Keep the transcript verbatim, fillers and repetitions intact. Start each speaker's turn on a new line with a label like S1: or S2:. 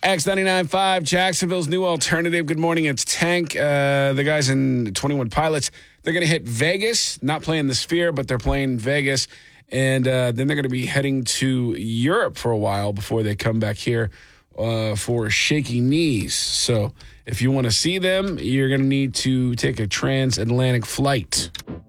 S1: X ninety-nine point five, Jacksonville's new alternative. Good morning. It's Tank. Uh, the guys in twenty-one Pilots, they're going to hit Vegas, not playing the Sphere, but they're playing Vegas. And uh, then they're going to be heading to Europe for a while before they come back here uh, for Shaky Knees. So if you want to see them, you're going to need to take a transatlantic flight.